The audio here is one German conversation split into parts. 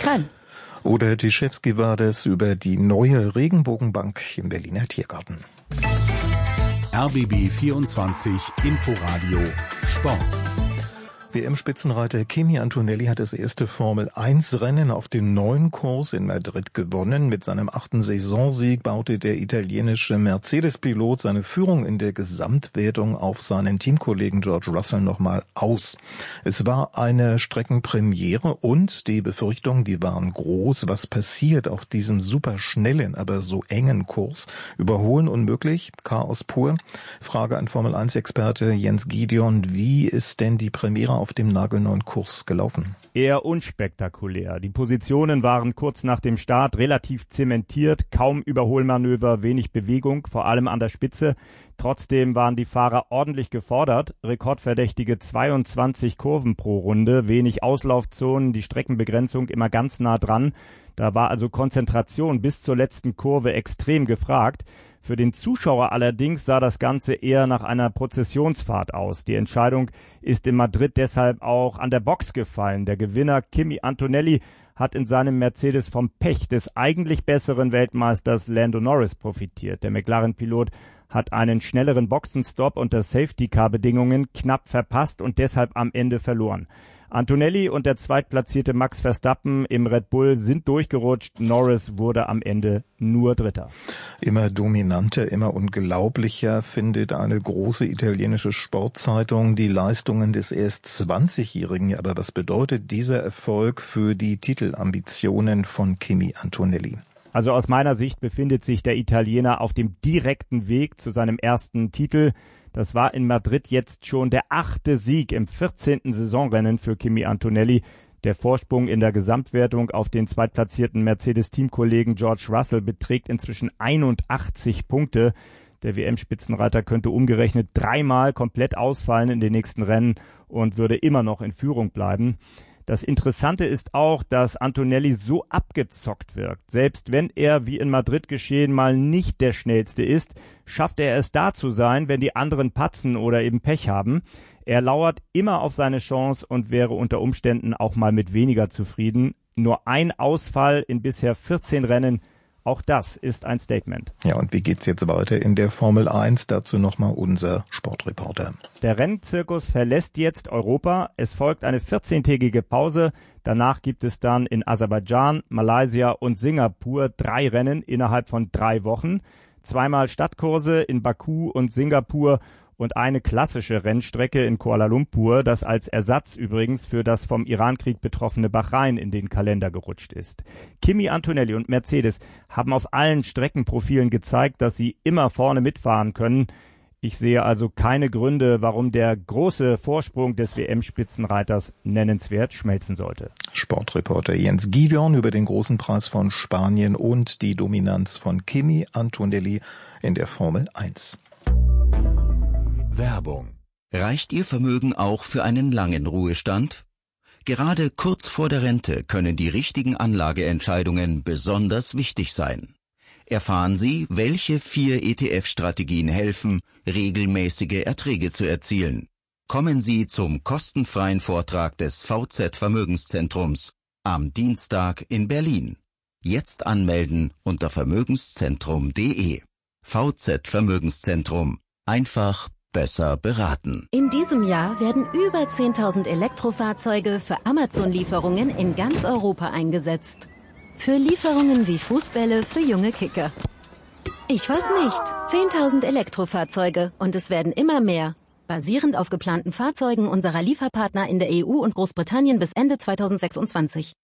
kann. Oder Tischewski war das über die neue Regenbogenbank im Berliner Tiergarten. RBB 24 Inforadio Sport. WM-Spitzenreiter Kimi Antonelli hat das erste Formel-1-Rennen auf dem neuen Kurs in Madrid gewonnen. Mit seinem 8. Saisonsieg baute der italienische Mercedes-Pilot seine Führung in der Gesamtwertung auf seinen Teamkollegen George Russell nochmal aus. Es war eine Streckenpremiere und die Befürchtungen, die waren groß. Was passiert auf diesem superschnellen, aber so engen Kurs? Überholen unmöglich? Chaos pur? Frage an Formel-1-Experte Jens Gideon. Wie ist denn die Premiere auf dem nagelneuen Kurs gelaufen? Eher unspektakulär. Die Positionen waren kurz nach dem Start relativ zementiert, kaum Überholmanöver, wenig Bewegung, vor allem an der Spitze. Trotzdem waren die Fahrer ordentlich gefordert. Rekordverdächtige 22 Kurven pro Runde, wenig Auslaufzonen, die Streckenbegrenzung immer ganz nah dran. Da war also Konzentration bis zur letzten Kurve extrem gefragt. Für den Zuschauer allerdings sah das Ganze eher nach einer Prozessionsfahrt aus. Die Entscheidung ist in Madrid deshalb auch an der Box gefallen. Der Gewinner Kimi Antonelli hat in seinem Mercedes vom Pech des eigentlich besseren Weltmeisters Lando Norris profitiert. Der McLaren-Pilot hat einen schnelleren Boxenstopp unter Safety-Car-Bedingungen knapp verpasst und deshalb am Ende verloren. Antonelli und der zweitplatzierte Max Verstappen im Red Bull sind durchgerutscht. Norris wurde am Ende nur Dritter. Immer dominanter, immer unglaublicher findet eine große italienische Sportzeitung die Leistungen des erst 20-Jährigen. Aber was bedeutet dieser Erfolg für die Titelambitionen von Kimi Antonelli? Also aus meiner Sicht befindet sich der Italiener auf dem direkten Weg zu seinem ersten Titel. Das war in Madrid jetzt schon der 8. Sieg im 14. Saisonrennen für Kimi Antonelli. Der Vorsprung in der Gesamtwertung auf den zweitplatzierten Mercedes-Teamkollegen George Russell beträgt inzwischen 81 Punkte. Der WM-Spitzenreiter könnte umgerechnet 3-mal komplett ausfallen in den nächsten Rennen und würde immer noch in Führung bleiben. Das Interessante ist auch, dass Antonelli so abgezockt wirkt. Selbst wenn er, wie in Madrid geschehen, mal nicht der Schnellste ist, schafft er es da zu sein, wenn die anderen patzen oder eben Pech haben. Er lauert immer auf seine Chance und wäre unter Umständen auch mal mit weniger zufrieden. Nur ein Ausfall in bisher 14 Rennen. Auch das ist ein Statement. Ja, und wie geht's jetzt weiter in der Formel 1? Dazu nochmal unser Sportreporter. Der Rennzirkus verlässt jetzt Europa. Es folgt eine 14-tägige Pause. Danach gibt es dann in Aserbaidschan, Malaysia und Singapur 3 Rennen innerhalb von 3 Wochen. 2-mal Stadtkurse in Baku und Singapur und eine klassische Rennstrecke in Kuala Lumpur, das als Ersatz übrigens für das vom Irankrieg betroffene Bahrain in den Kalender gerutscht ist. Kimi Antonelli und Mercedes haben auf allen Streckenprofilen gezeigt, dass sie immer vorne mitfahren können. Ich sehe also keine Gründe, warum der große Vorsprung des WM-Spitzenreiters nennenswert schmelzen sollte. Sportreporter Jens Gideon über den großen Preis von Spanien und die Dominanz von Kimi Antonelli in der Formel 1. Werbung. Reicht Ihr Vermögen auch für einen langen Ruhestand? Gerade kurz vor der Rente können die richtigen Anlageentscheidungen besonders wichtig sein. Erfahren Sie, welche 4 ETF-Strategien helfen, regelmäßige Erträge zu erzielen. Kommen Sie zum kostenfreien Vortrag des VZ Vermögenszentrums am Dienstag in Berlin. Jetzt anmelden unter vermögenszentrum.de. VZ Vermögenszentrum. Einfach besser beraten. In diesem Jahr werden über 10.000 Elektrofahrzeuge für Amazon-Lieferungen in ganz Europa eingesetzt. Für Lieferungen wie Fußbälle für junge Kicker. Ich weiß nicht. 10.000 Elektrofahrzeuge und es werden immer mehr. Basierend auf geplanten Fahrzeugen unserer Lieferpartner in der EU und Großbritannien bis Ende 2026.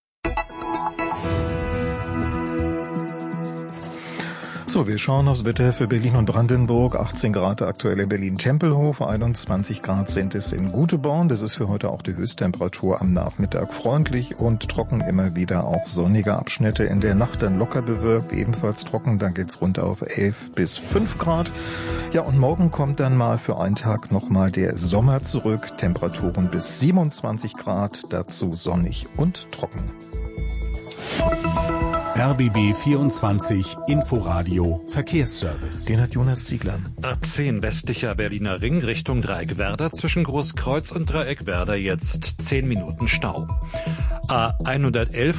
So, wir schauen aufs Wetter für Berlin und Brandenburg. 18 Grad aktuell in Berlin-Tempelhof, 21 Grad sind es in Guteborn. Das ist für heute auch die Höchsttemperatur am Nachmittag. Freundlich und trocken, immer wieder auch sonnige Abschnitte. In der Nacht dann locker bewölkt, ebenfalls trocken. Dann geht's runter auf 11 bis 5 Grad. Ja, und morgen kommt dann mal für einen Tag nochmal der Sommer zurück. Temperaturen bis 27 Grad, dazu sonnig und trocken. RBB 24 Inforadio Verkehrsservice. Den hat Jonas Ziegler. A10 westlicher Berliner Ring Richtung Dreieckwerder zwischen Großkreuz und Dreieckwerder jetzt 10 Minuten Stau. A111